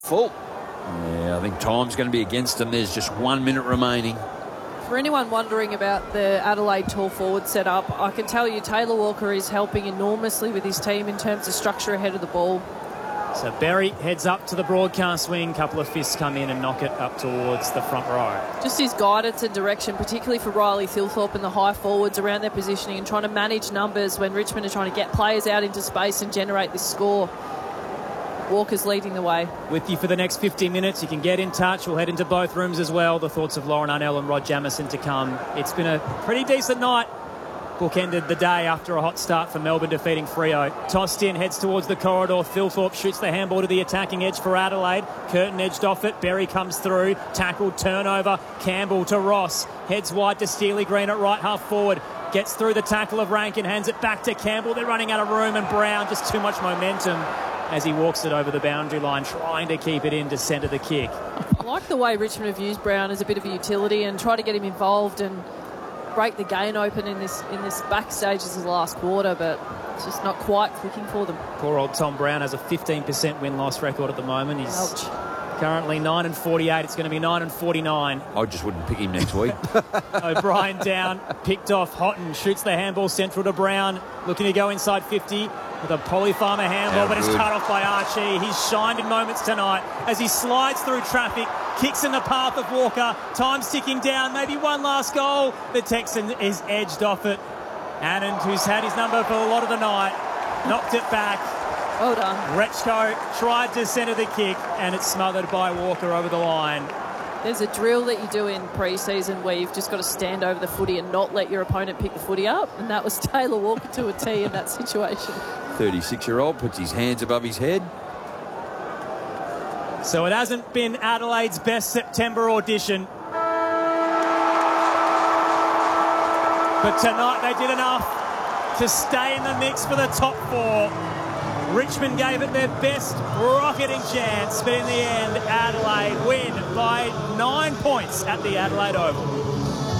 full. Yeah, I think time's going to be against them. There's just 1 minute remaining. For anyone wondering about the Adelaide tall forward setup, I can tell you Taylor Walker is helping enormously with his team in terms of structure ahead of the ball. So Berry heads up to the broadcast wing. Couple of fists come in and knock it up towards the front row. Just his guidance and direction, particularly for Riley Thilthorpe and the high forwards around their positioning and trying to manage numbers when Richmond are trying to get players out into space and generate this score. Walker's leading the way. With you for the next 15 minutes. You can get in touch. We'll head into both rooms as well. The thoughts of Lauren Arnell and Rod Jamieson to come. It's been a pretty decent night. Bookended the day after a hot start for Melbourne defeating Freo. Tossed in, heads towards the corridor. Thilthorpe shoots the handball to the attacking edge for Adelaide. Curtin edged off it. Berry comes through. Tackled, turnover. Campbell to Ross. Heads wide to Steely Green at right half forward. Gets through the tackle of Rankin. Hands it back to Campbell. They're running out of room, and Brown just too much momentum as he walks it over the boundary line, trying to keep it in to centre the kick. I like the way Richmond have used Brown as a bit of a utility and try to get him involved and break the gain open in this back stages of the last quarter, but it's just not quite clicking for them. Poor old Tom Brown has a 15% win-loss record at the moment. He's Ouch. currently 9-48. It's going to be 9-49. I just wouldn't pick him next week. O'Brien down, picked off. Houghton shoots the handball central to Brown, looking to go inside 50 with a Polly Farmer handball, but it's cut off by Archie. He's shined in moments tonight as he slides through traffic, kicks in the path of Walker. Time's ticking down, maybe one last goal. The Texan is edged off it. Anand, who's had his number for a lot of the night, knocked it back. Well done. Rechko tried to centre the kick, and it's smothered by Walker over the line. There's a drill that you do in pre-season where you've just got to stand over the footy and not let your opponent pick the footy up, and that was Taylor Walker to a T in that situation. 36-year-old puts his hands above his head. So it hasn't been Adelaide's best September audition, but tonight they did enough to stay in the mix for the top four. Richmond gave it their best rocketing chance, but in the end, Adelaide win by 9 points at the Adelaide Oval.